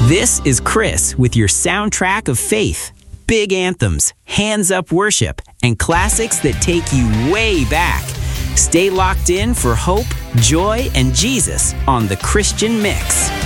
This is Chris with your soundtrack of faith. Big anthems, hands-up worship, and classics that take you way back. Stay locked in for hope, joy, and Jesus on The Christian Mix.